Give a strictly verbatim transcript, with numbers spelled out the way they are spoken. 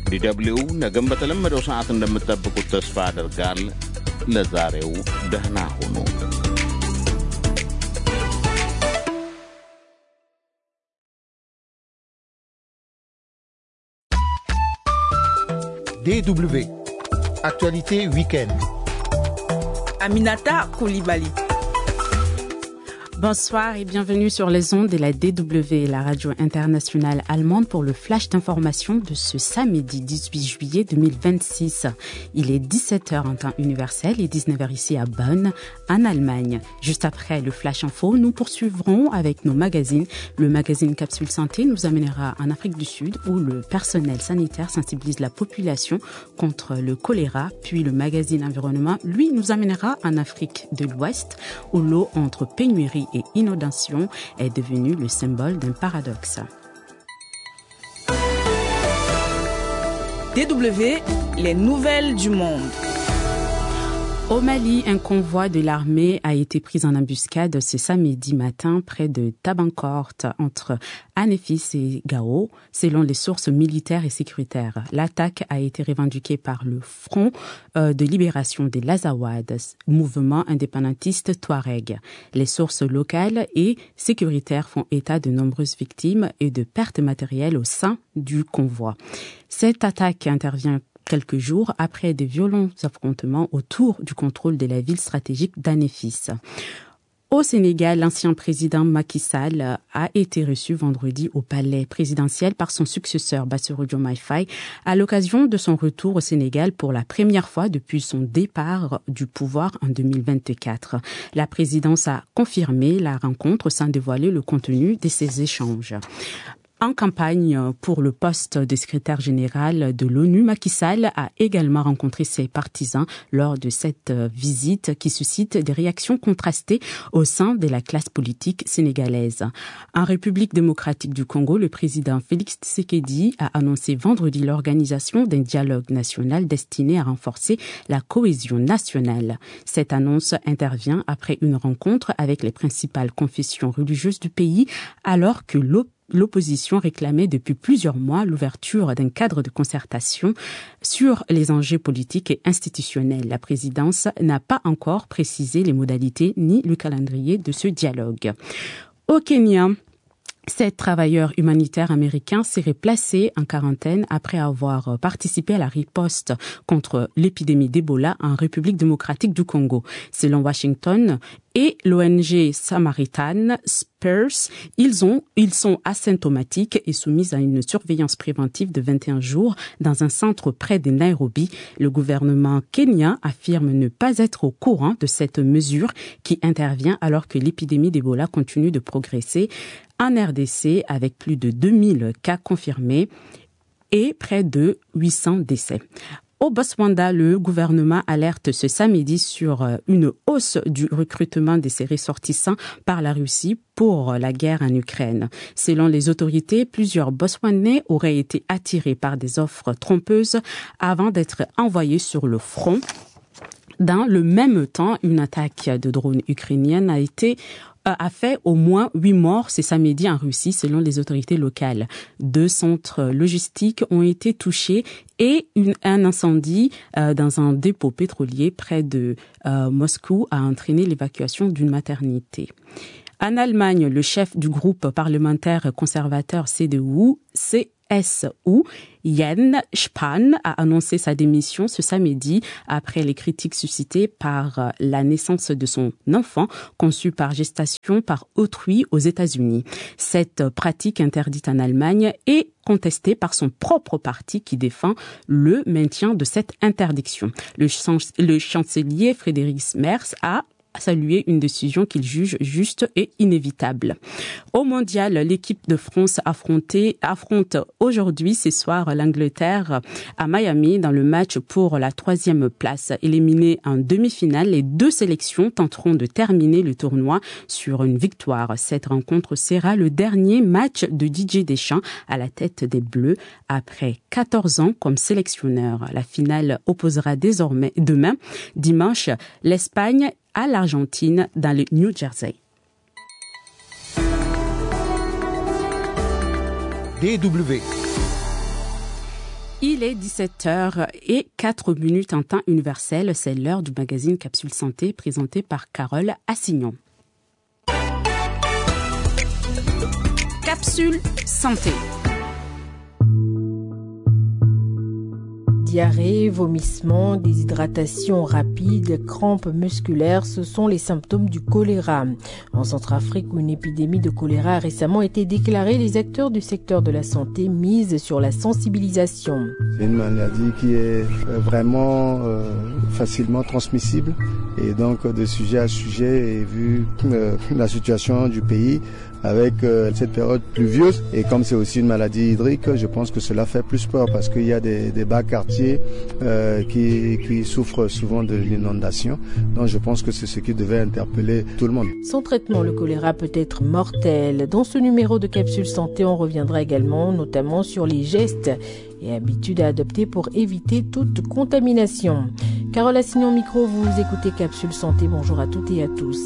ዲደብሊው ነገም በተለመደው ሰዓት እንደምትጠብቁት ተስፋ አደርጋል። ለዛሬው ደህና ሁኑ። D W Actualité Week-end. Aminata Koulibaly. Bonsoir et bienvenue sur les ondes de la D W, la radio internationale allemande, pour le flash d'information de ce samedi dix-huit juillet deux mille vingt-six. Il est dix-sept heures en temps universel et dix-neuf heures ici à Bonn, en Allemagne. Juste après le flash info, nous poursuivrons avec nos magazines. Le magazine Capsule Santé nous amènera en Afrique du Sud où le personnel sanitaire sensibilise la population contre le choléra. Puis le magazine Environnement, lui, nous amènera en Afrique de l'Ouest où l'eau entre pénurie et inondation est devenu le symbole d'un paradoxe. D W, les nouvelles du monde. Au Mali, un convoi de l'armée a été pris en embuscade ce samedi matin près de Tabankort, entre Anefis et Gao, selon les sources militaires et sécuritaires. L'attaque a été revendiquée par le Front de libération des Azawad, mouvement indépendantiste touareg. Les sources locales et sécuritaires font état de nombreuses victimes et de pertes matérielles au sein du convoi. Cette attaque intervient quelques jours après des violents affrontements autour du contrôle de la ville stratégique d'Anefis. Au Sénégal, l'ancien président Macky Sall a été reçu vendredi au palais présidentiel par son successeur Bassirou Diomaye Faye à l'occasion de son retour au Sénégal pour la première fois depuis son départ du pouvoir en deux mille vingt-quatre. La présidence a confirmé la rencontre sans dévoiler le contenu de ces échanges. En campagne pour le poste de secrétaire général de l'ONU, Macky Sall a également rencontré ses partisans lors de cette visite qui suscite des réactions contrastées au sein de la classe politique sénégalaise. En République démocratique du Congo, le président Félix Tshisekedi a annoncé vendredi l'organisation d'un dialogue national destiné à renforcer la cohésion nationale. Cette annonce intervient après une rencontre avec les principales confessions religieuses du pays, alors que l'opposition L'opposition réclamait depuis plusieurs mois l'ouverture d'un cadre de concertation sur les enjeux politiques et institutionnels. La présidence n'a pas encore précisé les modalités ni le calendrier de ce dialogue. Au Kenya, sept travailleurs humanitaires américains seraient placés en quarantaine après avoir participé à la riposte contre l'épidémie d'Ebola en République démocratique du Congo. Selon Washington et l'O N G Samaritan Spurs, ils ont, ils sont asymptomatiques et soumis à une surveillance préventive de vingt et un jours dans un centre près de Nairobi. Le gouvernement kenyan affirme ne pas être au courant de cette mesure qui intervient alors que l'épidémie d'Ebola continue de progresser en R D C avec plus de deux mille cas confirmés et près de huit cents décès. Au Botswana, le gouvernement alerte ce samedi sur une hausse du recrutement de ses ressortissants par la Russie pour la guerre en Ukraine. Selon les autorités, plusieurs Botswanais auraient été attirés par des offres trompeuses avant d'être envoyés sur le front. Dans le même temps, une attaque de drones ukrainienne a été a fait au moins huit morts ce samedi en Russie, selon les autorités locales. Deux centres logistiques ont été touchés et une, un incendie euh, dans un dépôt pétrolier près de euh, Moscou a entraîné l'évacuation d'une maternité. En Allemagne, le chef du groupe parlementaire conservateur C D U, C S U, Jens Spahn, a annoncé sa démission ce samedi après les critiques suscitées par la naissance de son enfant conçu par gestation par autrui aux États-Unis. Cette pratique interdite en Allemagne est contestée par son propre parti qui défend le maintien de cette interdiction. Le, chance- le chancelier Friedrich Merz a saluer une décision qu'il juge juste et inévitable. Au mondial, l'équipe de France affrontée, affronte aujourd'hui, ce soir, l'Angleterre à Miami dans le match pour la troisième place. Éliminées en demi-finale, les deux sélections tenteront de terminer le tournoi sur une victoire. Cette rencontre sera le dernier match de Didier Deschamps à la tête des Bleus après quatorze ans comme sélectionneur. La finale opposera désormais demain, dimanche, l'Espagne à l'Argentine dans le New Jersey. D W Il est dix-sept heures et quatre minutes en temps universel. C'est l'heure du magazine Capsule Santé présenté par Carole Assignon. Capsule Santé. Diarrhée, vomissements, déshydratation rapide, crampes musculaires, ce sont les symptômes du choléra. En Centrafrique, où une épidémie de choléra a récemment été déclarée, les acteurs du secteur de la santé misent sur la sensibilisation. C'est une maladie qui est vraiment euh, facilement transmissible et donc de sujet à sujet, et vu euh, la situation du pays, avec euh, cette période pluvieuse, et comme c'est aussi une maladie hydrique, je pense que cela fait plus peur parce qu'il y a des, des bas quartiers euh, qui, qui souffrent souvent de l'inondation. Donc je pense que c'est ce qui devait interpeller tout le monde. Sans traitement, le choléra peut être mortel. Dans ce numéro de Capsule Santé, on reviendra également notamment sur les gestes et habitudes à adopter pour éviter toute contamination. Carole Assignon micro, vous écoutez Capsule Santé. Bonjour à toutes et à tous.